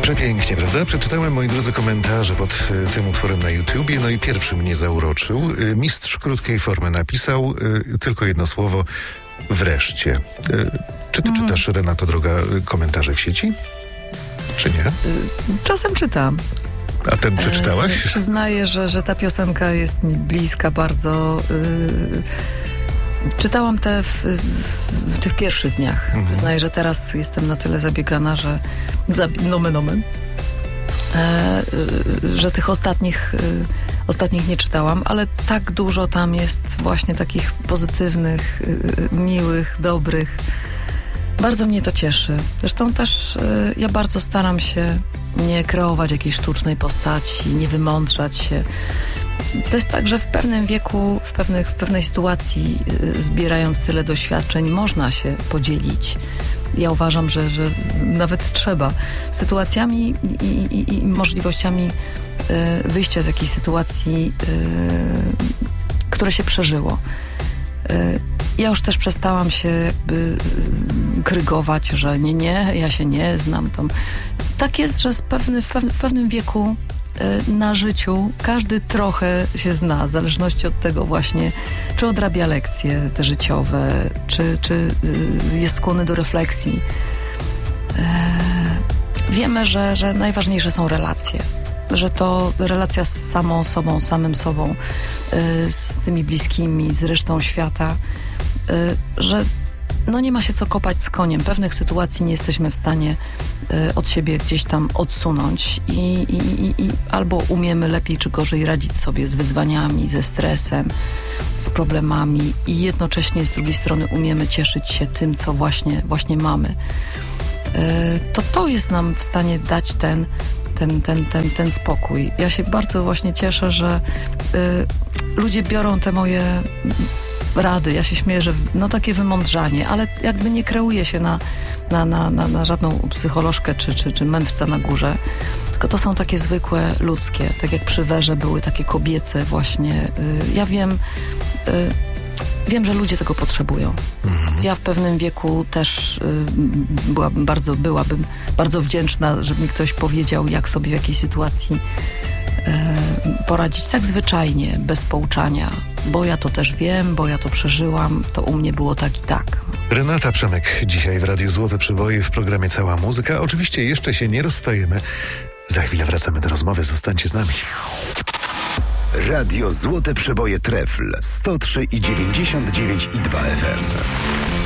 Przepięknie, prawda? Przeczytałem, moi drodzy, komentarze pod tym utworem na YouTubie, no i pierwszy mnie zauroczył. Mistrz krótkiej formy napisał tylko jedno słowo: wreszcie. Czy ty czytasz, Renato droga, komentarze w sieci? Czy nie? Czasem czytam. A ten przeczytałaś? Przyznaję, że ta piosenka jest mi bliska bardzo. Czytałam te w tych pierwszych dniach. Przyznaję, że teraz jestem na tyle zabiegana, że nomen omen, że tych ostatnich nie czytałam, ale tak dużo tam jest właśnie takich pozytywnych, miłych, dobrych. Bardzo mnie to cieszy. Zresztą też ja bardzo staram się nie kreować jakiejś sztucznej postaci, nie wymądrzać się. To jest tak, że w pewnym wieku, w pewnej sytuacji, zbierając tyle doświadczeń, można się podzielić. Ja uważam, że nawet trzeba sytuacjami i możliwościami wyjścia z jakiejś sytuacji, które się przeżyło. Ja już też przestałam się jakby krygować, że nie, ja się nie znam. Tak jest, że w pewnym wieku na życiu każdy trochę się zna, w zależności od tego właśnie, czy odrabia lekcje te życiowe, czy jest skłonny do refleksji. Wiemy, że najważniejsze są relacje, że to relacja z samą sobą, samym sobą, z tymi bliskimi, z resztą świata, że no nie ma się co kopać z koniem. Pewnych sytuacji nie jesteśmy w stanie od siebie gdzieś tam odsunąć i albo umiemy lepiej czy gorzej radzić sobie z wyzwaniami, ze stresem, z problemami i jednocześnie z drugiej strony umiemy cieszyć się tym, co właśnie mamy. To jest nam w stanie dać ten spokój. Ja się bardzo właśnie cieszę, że ludzie biorą te moje rady. Ja się śmieję, że takie wymądrzanie, ale jakby nie kreuje się na żadną psycholożkę czy mędrca na górze, tylko to są takie zwykłe, ludzkie, tak jak przy Werze były takie kobiece właśnie. Ja wiem, że ludzie tego potrzebują. Ja w pewnym wieku też byłabym bardzo wdzięczna, żeby mi ktoś powiedział, jak sobie w jakiejś sytuacji poradzić tak zwyczajnie, bez pouczania, bo ja to też wiem, bo ja to przeżyłam, to u mnie było tak i tak. Renata Przemek dzisiaj w Radiu Złote Przeboje w programie Cała Muzyka. Oczywiście jeszcze się nie rozstajemy. Za chwilę wracamy do rozmowy. Zostańcie z nami. Radio Złote Przeboje Trefl 103,99,2 FM.